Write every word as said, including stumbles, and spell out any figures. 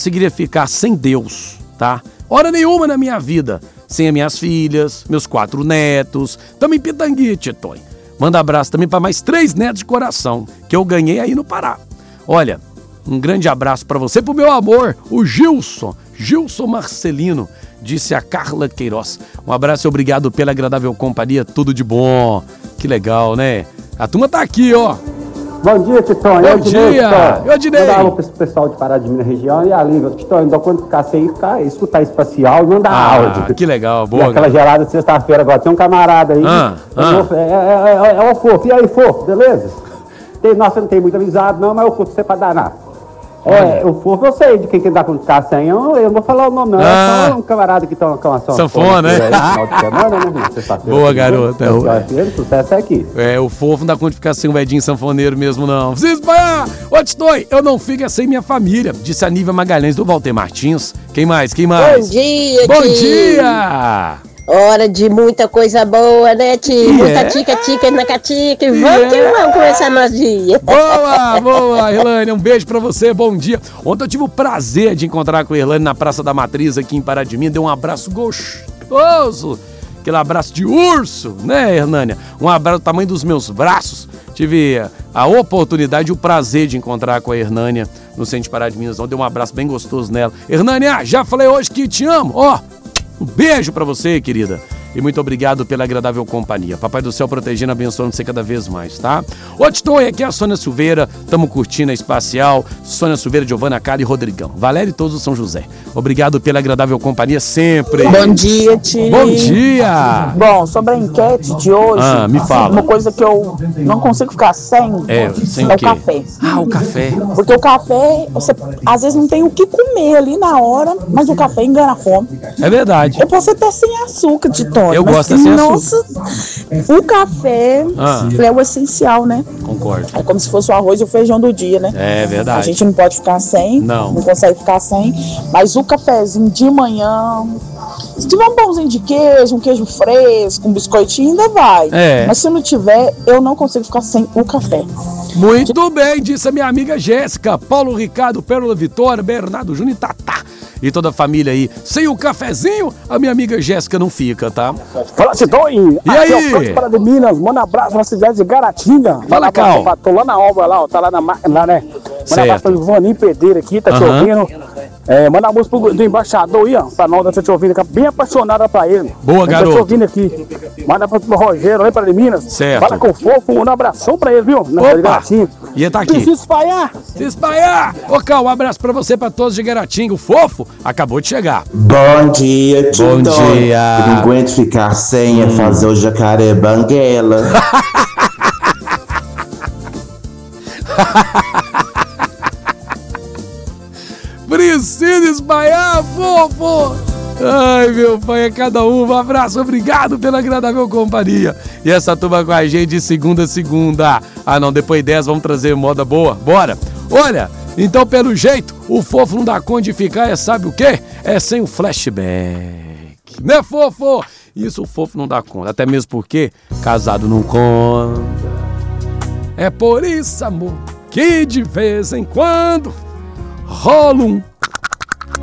conseguiria ficar sem Deus, tá? Hora nenhuma na minha vida, sem as minhas filhas, meus quatro netos, tamo em Pitangui, Titói. Manda abraço também para mais três netos de coração, que eu ganhei aí no Pará. Olha, um grande abraço para você e pro meu amor, o Gilson, Gilson Marcelino, disse a Carla Queiroz. Um abraço e obrigado pela agradável companhia, tudo de bom. Que legal, né? A turma tá aqui, ó. Bom dia, Titão. Bom dia, eu Odinei. Mandar alô para esse pessoal de Pará de Minas região e a língua. Titão, ainda quando ficar sem ficar, escutar espacial e mandar ah, áudio. Que legal, boa. E aquela gelada de sexta-feira agora. Tem um camarada aí. Ah, é, ah. é, é, é, é o Fofo. E aí, Fofo, beleza? Tem, nossa, não tem muita amizade não, mas o Fofo você é pra danar. É, o Fofo eu sei de quem que dá com ficar sem, eu, eu não vou falar o nome não, ah. é só um camarada que toma com uma sanfona, né? Aí, boa, garota. O sucesso é aqui. É, o Fofo não dá conta de ficar sem o Edinho sanfoneiro mesmo, não. Precisa espalhar! Ô, Titoi, eu não fico sem minha família, disse a Nívia Magalhães do Walter Martins. Quem mais? Quem mais? Bom dia, Bom tio. dia! Hora de muita coisa boa, né, tio? Muita é? tica-tica na catica. Vamos que vamos começar nosso dia. Boa, boa, Irlane. Um beijo pra você, bom dia. Ontem eu tive o prazer de encontrar com a Irlane na Praça da Matriz aqui em Pará de Minas. Deu um abraço gostoso. Aquele abraço de urso, né, Hernânia? Um abraço do tamanho dos meus braços. Tive a oportunidade e o prazer de encontrar com a Hernânia no centro de Pará de Minas. Deu um abraço bem gostoso nela. Hernânia, já falei hoje que te amo. Ó, um beijo pra você, querida. E muito obrigado pela agradável companhia. Papai do céu protegendo, abençoando você cada vez mais, tá? Ô, Titão, aqui é a Sônia Silveira. Tamo curtindo a Espacial. Sônia Silveira, Giovana Cara e Rodrigão. Valério e todos do São José. Obrigado pela agradável companhia sempre. Bom dia, tio. Bom dia. Bom, sobre a enquete de hoje, ah, me fala. Uma coisa que eu não consigo ficar sem é, sem é o, o café. Ah, o café. Porque o café, você às vezes não tem o que comer ali na hora, mas o café engana a fome. É verdade. Eu posso até sem açúcar, Titão. Eu mas, gosto assim, açúcar. Nossa, o café ah. é o essencial, né? Concordo. É como se fosse o arroz e o feijão do dia, né? É verdade. A gente não pode ficar sem, não, não consegue ficar sem, mas o cafezinho de manhã, se tiver um pãozinho de queijo, um queijo fresco, um biscoitinho, ainda vai. É. Mas se não tiver, eu não consigo ficar sem o café. Muito bem, disse a minha amiga Jéssica, Paulo Ricardo, Pérola Vitória, Bernardo Júnior e Tatá. E toda a família aí. Sem o cafezinho, a minha amiga Jéssica não fica, tá? Fala, Titão. E aí? É o Franco Pará de Minas. Manda abraço na cidade de Garatinga. Fala, Cal. Tô lá na obra, lá, ó, tá lá na máquina, lá, né? Manda abraço pro Vaninho Pedreiro aqui, tá uhum. te ouvindo. É, manda a música pro, do embaixador aí, ó, pra nós, tá te ouvindo, que é bem apaixonada pra ele. Boa, garoto. Tá te ouvindo aqui. Manda pro, pro Rogério, aí pra Minas. Certo. Fala com o Fofo, um abração pra ele, viu? Na Opa, ia tá aqui. Precisa espalhar. Se espalhar. Ô, Cal, um abraço pra você, pra todos de Garatinga. O Fofo acabou de chegar. Bom dia, Titão. Bom dia. Eu não aguento ficar sem é fazer o jacaré banguela. Precisa espalhar, Fofo. Ai, meu pai, é cada um. Um abraço, obrigado pela agradável companhia. E essa turma com a gente de segunda a segunda. Ah, não, depois dez vamos trazer moda boa. Bora. Olha, então pelo jeito, o Fofo não dá conta de ficar, é sabe o quê? É sem o flashback. Né, Fofo? Isso o Fofo não dá conta. Até mesmo porque casado não conta. É por isso, amor, que de vez em quando rola um